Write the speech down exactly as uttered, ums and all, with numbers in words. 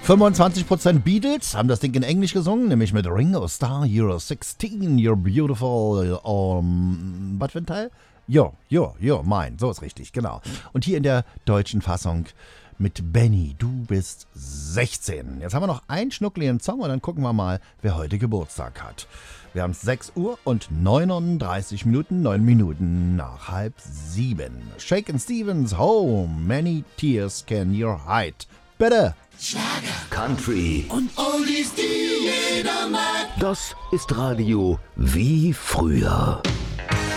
fünfundzwanzig Prozent Beatles haben das Ding in Englisch gesungen, nämlich mit Ringo Starr, You're sixteen, You're beautiful, um, was für ein Teil? Jo, jo, jo, mein, so ist richtig, genau. Und hier in der deutschen Fassung mit Benny, du bist sechzehn. Jetzt haben wir noch einen schnuckligen Song und dann gucken wir mal, wer heute Geburtstag hat. Wir haben sechs Uhr und neununddreißig Minuten, neun Minuten nach halb sieben. Shakin' Stevens, How many tears can you hide? Bitte. Schlager, Country und Oldies, die jeder mag. Das ist Radio wie früher.